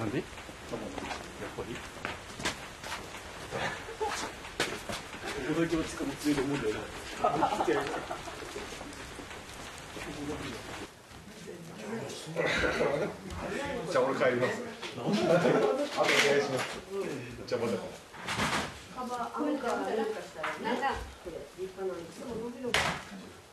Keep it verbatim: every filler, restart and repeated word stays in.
なんで？やっぱり。ここだけは近く強いと思うんだよな。 じゃあ俺帰ります。あとお願いします。じゃあまた。 カバー、アメリカしたら、なんか、これ、立派なんですよ。